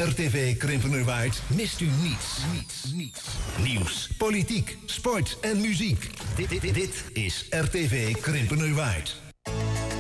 RTV Krimpenerwaard mist u niets. Nieuws, politiek, sport en muziek. Dit is RTV Krimpenerwaard.